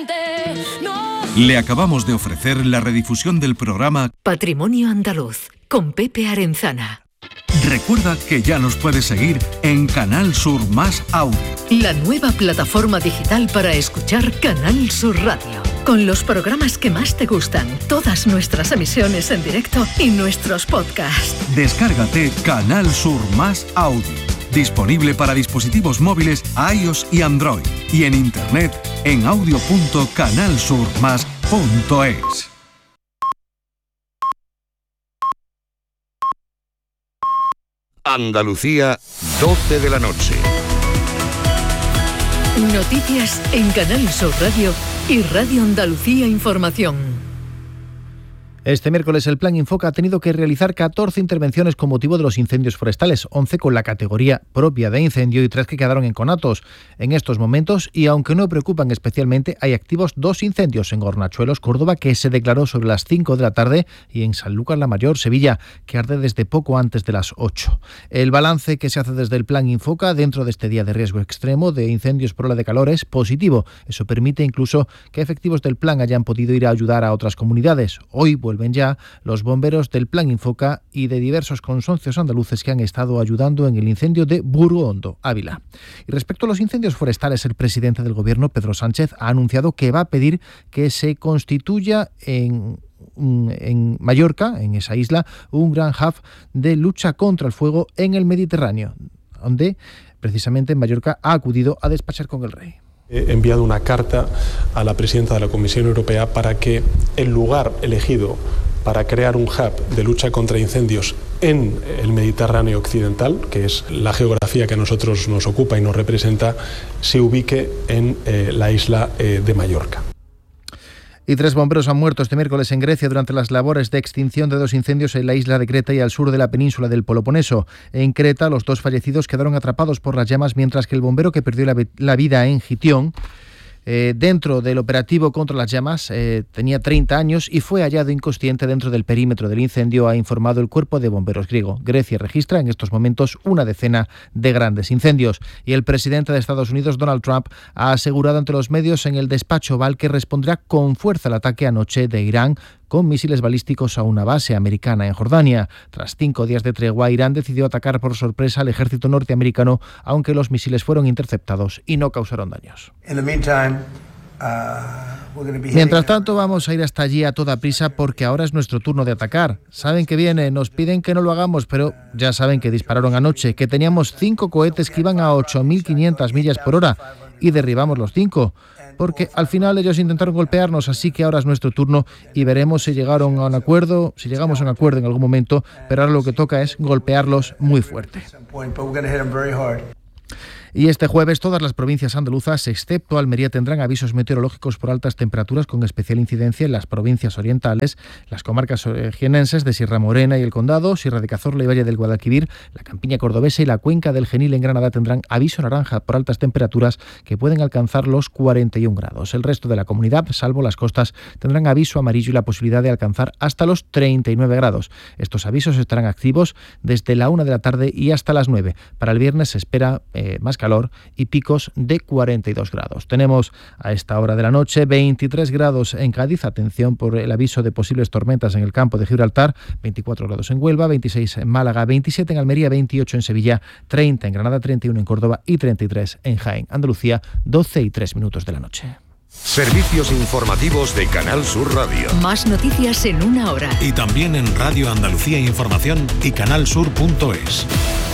gente. No. Le acabamos de ofrecer la redifusión del programa Patrimonio Andaluz, con Pepe Arenzana. Recuerda que ya nos puedes seguir en Canal Sur Más Audio, la nueva plataforma digital para escuchar Canal Sur Radio, con los programas que más te gustan, todas nuestras emisiones en directo y nuestros podcasts. Descárgate Canal Sur Más Audio, disponible para dispositivos móviles iOS y Android, y en internet en audio.canalsurmas.es. Andalucía, 12 de la noche. Noticias en Canal Sur Radio y Radio Andalucía Información. Este miércoles el Plan Infoca ha tenido que realizar 14 intervenciones con motivo de los incendios forestales, 11 con la categoría propia de incendio y 3 que quedaron en conatos. En estos momentos, y aunque no preocupan especialmente, hay activos 2 incendios en Hornachuelos, Córdoba, que se declaró sobre las 5 de la tarde, y en Sanlúcar la Mayor, Sevilla, que arde desde poco antes de las 8. El balance que se hace desde el Plan Infoca dentro de este día de riesgo extremo de incendios por ola de calor es positivo. Eso permite incluso que efectivos del plan hayan podido ir a ayudar a otras comunidades. Hoy vuelven ya los bomberos del Plan Infoca y de diversos consorcios andaluces que han estado ayudando en el incendio de Burgondo, Ávila. Y respecto a los incendios forestales, el presidente del Gobierno, Pedro Sánchez, ha anunciado que va a pedir que se constituya en Mallorca, en esa isla, un gran hub de lucha contra el fuego en el Mediterráneo, donde precisamente en Mallorca ha acudido a despachar con el rey. He enviado una carta a la presidenta de la Comisión Europea para que el lugar elegido para crear un hub de lucha contra incendios en el Mediterráneo occidental, que es la geografía que a nosotros nos ocupa y nos representa, se ubique en la isla de Mallorca. Y 3 bomberos han muerto este miércoles en Grecia durante las labores de extinción de 2 incendios en la isla de Creta y al sur de la península del Peloponeso. En Creta, los 2 fallecidos quedaron atrapados por las llamas, mientras que el bombero que perdió la vida en Gitión, dentro del operativo contra las llamas, tenía 30 años y fue hallado inconsciente dentro del perímetro del incendio, ha informado el cuerpo de bomberos griego. Grecia registra en estos momentos una decena de grandes incendios. Y el presidente de Estados Unidos, Donald Trump, ha asegurado ante los medios en el despacho Oval que responderá con fuerza al ataque anoche de Irán con misiles balísticos a una base americana en Jordania. Tras 5 días de tregua, Irán decidió atacar por sorpresa al ejército norteamericano, aunque los misiles fueron interceptados y no causaron daños. Mientras tanto, vamos a ir hasta allí a toda prisa porque ahora es nuestro turno de atacar. Saben que viene, nos piden que no lo hagamos, pero ya saben que dispararon anoche, que teníamos 5 cohetes que iban a 8.500 millas por hora y derribamos los 5. Porque al final ellos intentaron golpearnos, así que ahora es nuestro turno y veremos si llegamos a un acuerdo en algún momento, pero ahora lo que toca es golpearlos muy fuerte. Y este jueves todas las provincias andaluzas, excepto Almería, tendrán avisos meteorológicos por altas temperaturas con especial incidencia en las provincias orientales, las comarcas jienenses de Sierra Morena y el Condado, Sierra de Cazorla y Valle del Guadalquivir, la Campiña cordobesa y la cuenca del Genil en Granada tendrán aviso naranja por altas temperaturas que pueden alcanzar los 41 grados. El resto de la comunidad, salvo las costas, tendrán aviso amarillo y la posibilidad de alcanzar hasta los 39 grados. Estos avisos estarán activos desde la 1 de la tarde y hasta las 9. Para el viernes se espera más calor y picos de 42 grados. Tenemos a esta hora de la noche 23 grados en Cádiz, atención por el aviso de posibles tormentas en el campo de Gibraltar, 24 grados en Huelva, 26 en Málaga, 27 en Almería, 28 en Sevilla, 30 en Granada, 31 en Córdoba y 33 en Jaén. Andalucía, 12:03 de la noche. Servicios informativos de Canal Sur Radio. Más noticias en una hora. Y también en Radio Andalucía Información y canalsur.es.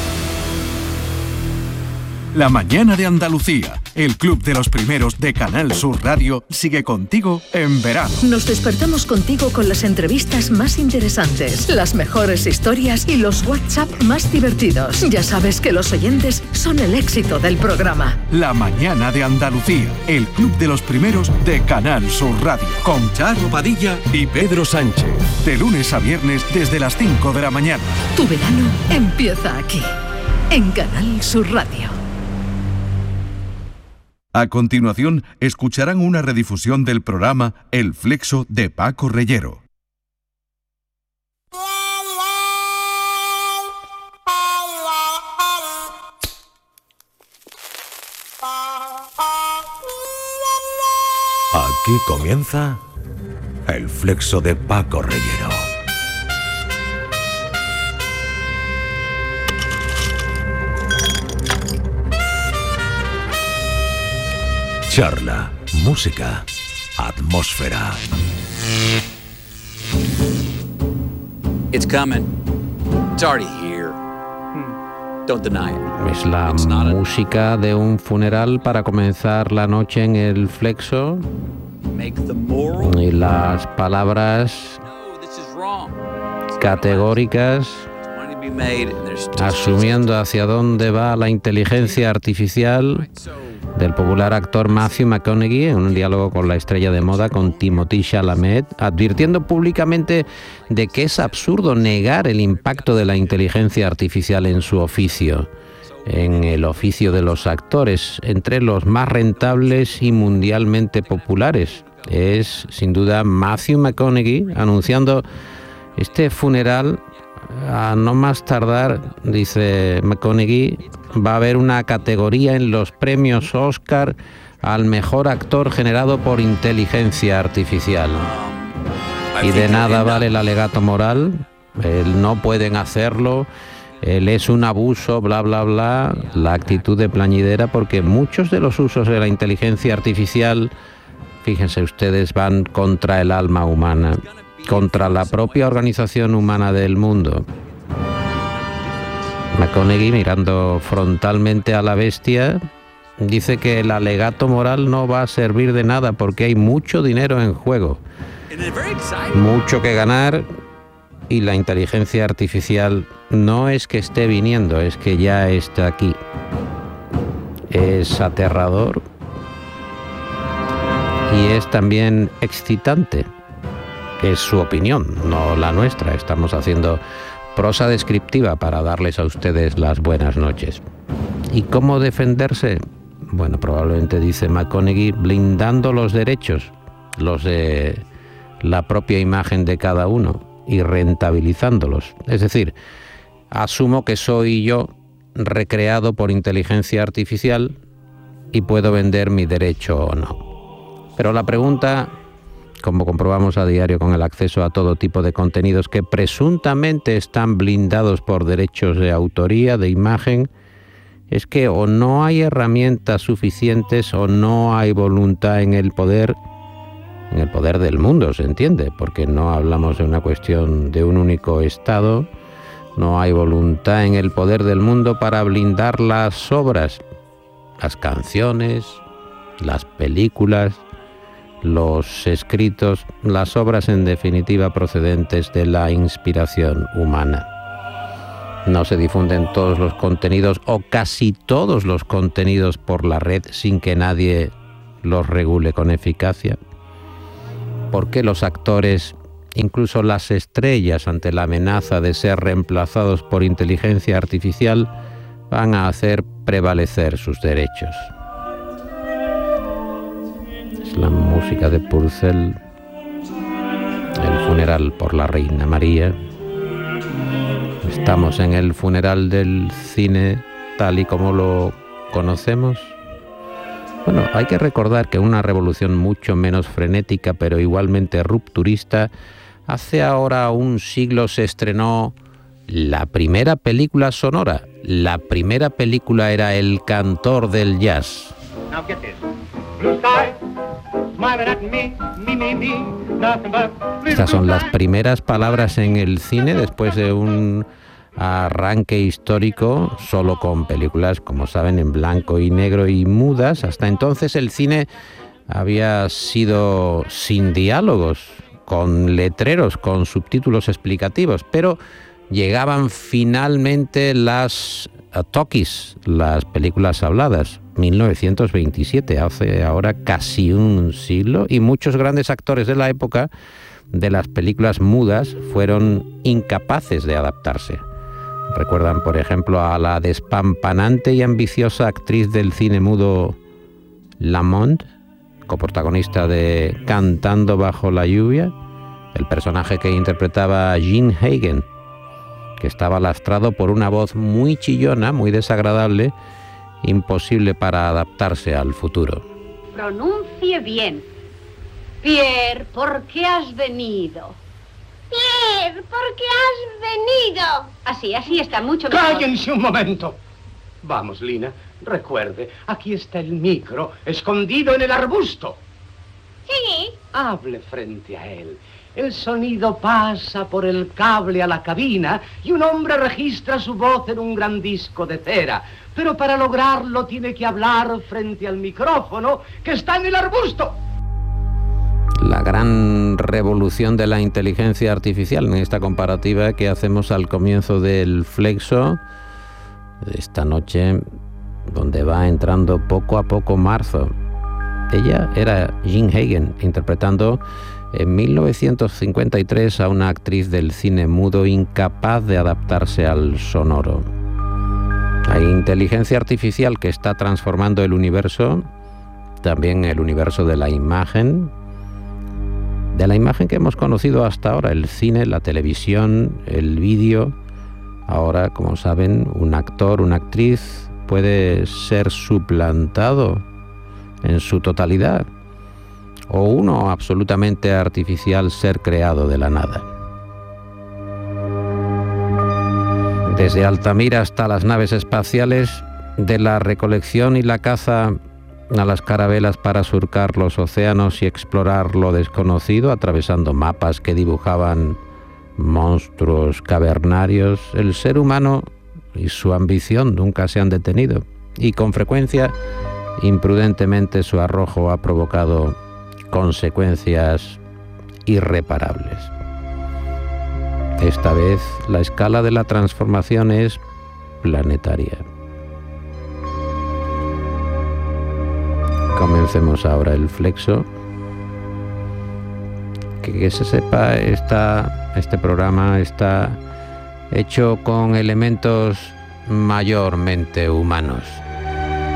La mañana de Andalucía, el club de los primeros de Canal Sur Radio, sigue contigo en verano. Nos despertamos contigo con las entrevistas más interesantes, las mejores historias y los WhatsApp más divertidos. Ya sabes que los oyentes son el éxito del programa. La mañana de Andalucía, el club de los primeros de Canal Sur Radio, con Charo Padilla y Pedro Sánchez. De lunes a viernes desde las 5 de la mañana. Tu verano empieza aquí, en Canal Sur Radio. A continuación, escucharán una redifusión del programa El Flexo de Paco Reyero. Aquí comienza el flexo de Paco Reyero. Charla, música, atmósfera. It's coming. It's already here. Don't deny it. Es la música de un funeral para comenzar la noche en el flexo. Y las palabras categóricas asumiendo hacia dónde va la inteligencia artificial del popular actor Matthew McConaughey en un diálogo con la estrella de moda, con Timothée Chalamet, advirtiendo públicamente de que es absurdo negar el impacto de la inteligencia artificial en su oficio, en el oficio de los actores, entre los más rentables y mundialmente populares. Es sin duda Matthew McConaughey anunciando este funeral. A no más tardar, dice McConaughey, va a haber una categoría en los premios Oscar al mejor actor generado por inteligencia artificial. Y de nada vale el alegato moral, no pueden hacerlo, él es un abuso, bla, bla, bla, la actitud de plañidera, porque muchos de los usos de la inteligencia artificial, fíjense ustedes, van contra el alma humana, contra la propia organización humana del mundo. McConaughey, mirando frontalmente a la bestia, dice que el alegato moral no va a servir de nada porque hay mucho dinero en juego, mucho que ganar, y la inteligencia artificial no es que esté viniendo, es que ya está aquí. Es aterrador y es también excitante. Es su opinión, no la nuestra. Estamos haciendo prosa descriptiva para darles a ustedes las buenas noches. ¿Y cómo defenderse? Bueno, probablemente, dice McConaughey, blindando los derechos, los de la propia imagen de cada uno, y rentabilizándolos. Es decir, asumo que soy yo recreado por inteligencia artificial y puedo vender mi derecho o no. Pero la pregunta, como comprobamos a diario con el acceso a todo tipo de contenidos que presuntamente están blindados por derechos de autoría, de imagen, es que o no hay herramientas suficientes o no hay voluntad en el poder del mundo, se entiende, porque no hablamos de una cuestión de un único Estado, no hay voluntad en el poder del mundo para blindar las obras, las canciones, las películas, los escritos, las obras en definitiva procedentes de la inspiración humana. No se difunden todos los contenidos o casi todos los contenidos por la red sin que nadie los regule con eficacia. ¿Por qué los actores, incluso las estrellas, ante la amenaza de ser reemplazados por inteligencia artificial, van a hacer prevalecer sus derechos? La música de Purcell, el funeral por la Reina María. Estamos en el funeral del cine tal y como lo conocemos. Bueno, hay que recordar que una revolución mucho menos frenética, pero igualmente rupturista, hace ahora un siglo se estrenó la primera película sonora. La primera película era El cantor del jazz. Estas son las primeras palabras en el cine después de un arranque histórico solo con películas, como saben, en blanco y negro y mudas. Hasta entonces el cine había sido sin diálogos, con letreros, con subtítulos explicativos, pero llegaban finalmente las talkies, las películas habladas. 1927, hace ahora casi un siglo, y muchos grandes actores de la época de las películas mudas fueron incapaces de adaptarse. Recuerdan, por ejemplo, a la despampanante y ambiciosa actriz del cine mudo Lamont, coprotagonista de Cantando bajo la lluvia, el personaje que interpretaba Jean Hagen, que estaba lastrado por una voz muy chillona, muy desagradable, imposible para adaptarse al futuro. Pronuncie bien. Pierre, ¿por qué has venido? Pierre, ¿por qué has venido? Así está mucho mejor. ¡Cállense un momento! Vamos, Lina, recuerde, aquí está el micro, escondido en el arbusto. Sí. Hable frente a él. El sonido pasa por el cable a la cabina y un hombre registra su voz en un gran disco de cera. Pero para lograrlo tiene que hablar frente al micrófono que está en el arbusto. La gran revolución de la inteligencia artificial en esta comparativa que hacemos al comienzo del Flexo de esta noche, donde va entrando poco a poco marzo. Ella era Jean Hagen, interpretando en 1953 a una actriz del cine mudo incapaz de adaptarse al sonoro. La inteligencia artificial que está transformando el universo, también el universo de la imagen que hemos conocido hasta ahora, el cine, la televisión, el vídeo. Ahora, como saben, un actor, una actriz puede ser suplantado en su totalidad, o uno absolutamente artificial ser creado de la nada. Desde Altamira hasta las naves espaciales, de la recolección y la caza a las carabelas para surcar los océanos y explorar lo desconocido, atravesando mapas que dibujaban monstruos cavernarios, el ser humano y su ambición nunca se han detenido, y con frecuencia, imprudentemente, su arrojo ha provocado consecuencias irreparables. Esta vez la escala de la transformación es planetaria. Comencemos ahora el Flexo. Que se sepa, este programa está hecho con elementos mayormente humanos.